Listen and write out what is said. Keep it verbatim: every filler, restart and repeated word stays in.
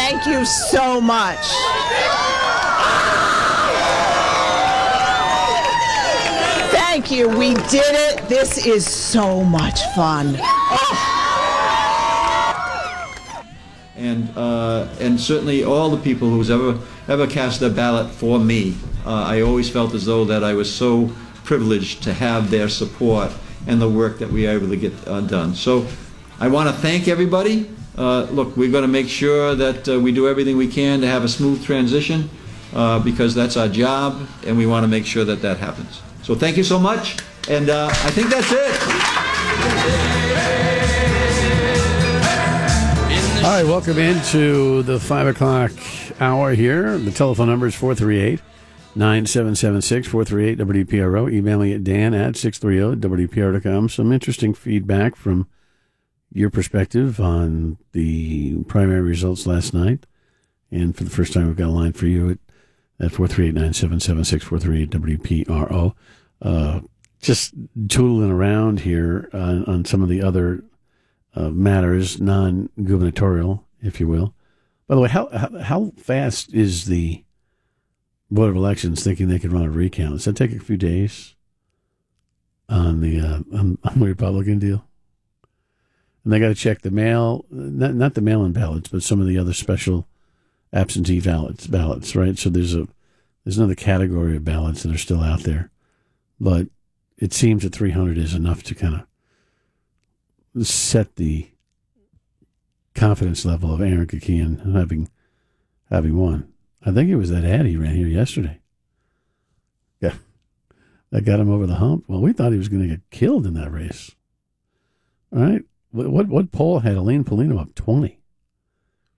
Thank you so much. Thank you. We did it. This is so much fun. Oh. And uh, and certainly all the people who's ever ever cast their ballot for me, uh, I always felt as though that I was so privileged to have their support and the work that we are able to get uh, done. So I want to thank everybody. Uh, look, we're going to make sure that uh, we do everything we can to have a smooth transition uh, because that's our job, and we want to make sure that that happens. So thank you so much, and uh, I think that's it. All right, welcome into the five o'clock hour here. The telephone number is four three eight, nine seven seven six, four three eight W P R O. Email me at dan at six thirty W P R dot com. Some interesting feedback from your perspective on the primary results last night. And for the first time, we've got a line for you at, at four three eight, nine seven seven six, four three eight W P R O. Uh, just tootling around here on, on some of the other uh, matters, non-gubernatorial, if you will. By the way, how, how how fast is the Board of Elections thinking they could run a recount? Does that take a few days on the uh, on, on the Republican deal? And they got to check the mail, not not the mail-in ballots, but some of the other special absentee ballots, ballots, right? So there's a there's another category of ballots that are still out there. But it seems that three hundred is enough to kind of set the confidence level of Aaron Kakian having having won. I think it was that ad he ran here yesterday. Yeah, that got him over the hump. Well, we thought he was going to get killed in that race. All right, what what poll had Elaine Paulino up twenty?